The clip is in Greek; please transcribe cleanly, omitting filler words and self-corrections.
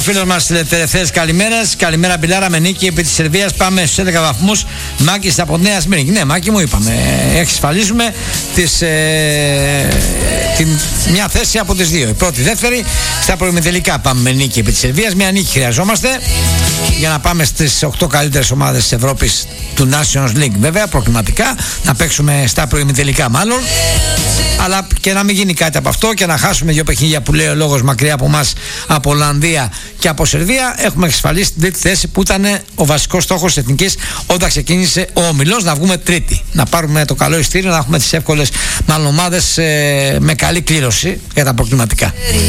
Φίλος μας τελευταίες καλημέρες. Καλημέρα Μπιλάρα με νίκη επί της Σερβίας. Πάμε στους 11 βαθμούς. Μάκης από Νέα Σμύρνη. Ναι, Μάκη μου είπαμε. Εξασφαλίζουμε μια θέση από τις δύο. Η πρώτη, η δεύτερη. Στα προημιτελικά πάμε με νίκη επί της Σερβίας. Μια νίκη χρειαζόμαστε για να πάμε στις 8 καλύτερες ομάδες της Ευρώπης του Nations League. Βέβαια, προκληματικά να παίξουμε στα προημιτελικά μάλλον. Αλλά και να μην γίνει κάτι από αυτό και να χάσουμε δύο παιχνίδια που λέει ο λόγος μακριά από εμάς, από Ολλανδία και από Σερβία. Έχουμε εξασφαλίσει την τρίτη θέση που ήταν ο βασικός στόχος της Εθνικής όταν ξεκίνησε ο όμιλος, να βγούμε τρίτη. Να πάρουμε το καλό ειστήριο, να έχουμε τις εύκολες μάλλον ομάδες με καλή κλήρωση για τα προκληματικά.